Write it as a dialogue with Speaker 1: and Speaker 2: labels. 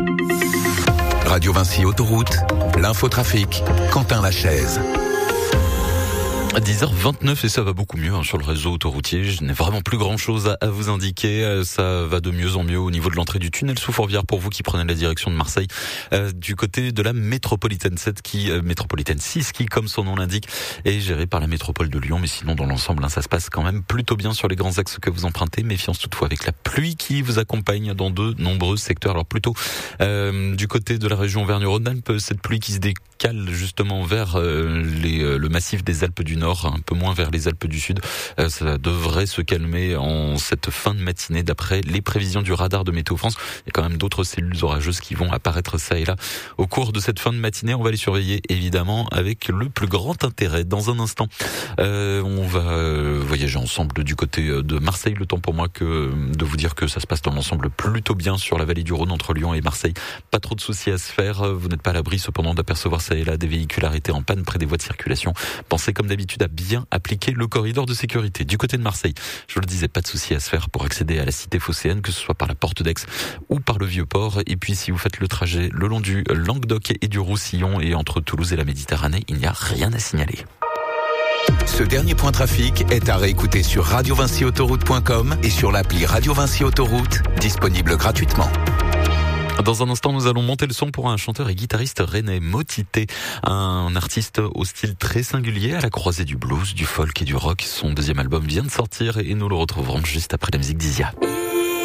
Speaker 1: Radio Vinci Autoroute, l'infotrafic, Quentin Lachaise.
Speaker 2: 10h29 et ça va beaucoup mieux sur le réseau autoroutier. Je n'ai vraiment plus grand chose à vous indiquer. Ça va de mieux en mieux au niveau de l'entrée du tunnel sous Fourvière pour vous qui prenez la direction de Marseille, du côté de la métropolitaine 7 métropolitaine 6 qui, comme son nom l'indique, est gérée par la métropole de Lyon. Mais sinon, dans l'ensemble, ça se passe quand même plutôt bien sur les grands axes que vous empruntez. Méfiance toutefois avec la pluie qui vous accompagne dans de nombreux secteurs. Alors plutôt du côté de la région Auvergne-Rhône-Alpes, cette pluie qui se décale justement vers le massif des Alpes du Nord, un peu moins vers les Alpes du Sud. Ça devrait se calmer en cette fin de matinée d'après les prévisions du radar de Météo France. Il y a quand même d'autres cellules orageuses qui vont apparaître ça et là au cours de cette fin de matinée. On va les surveiller évidemment avec le plus grand intérêt. Dans un instant, on va voyager ensemble du côté de Marseille. Le temps pour moi de vous dire que ça se passe dans l'ensemble plutôt bien sur la vallée du Rhône entre Lyon et Marseille. Pas trop de soucis à se faire. Vous n'êtes pas à l'abri cependant d'apercevoir ça et là des véhicules arrêtés en panne près des voies de circulation. Pensez comme d'habitude à bien appliquer le corridor de sécurité. Du côté de Marseille, je vous le disais, pas de souci à se faire pour accéder à la cité phocéenne, que ce soit par la porte d'Aix ou par le Vieux-Port. Et puis si vous faites le trajet le long du Languedoc et du Roussillon et entre Toulouse et la Méditerranée, il n'y a rien à signaler.
Speaker 1: Ce dernier point trafic est à réécouter sur radiovinciautoroute.com et sur l'appli Radio Vinci Autoroute, disponible gratuitement.
Speaker 2: Dans un instant, nous allons monter le son pour un chanteur et guitariste rennais, Motité, un artiste au style très singulier, à la croisée du blues, du folk et du rock. Son deuxième album vient de sortir et nous le retrouverons juste après la musique d'Isia.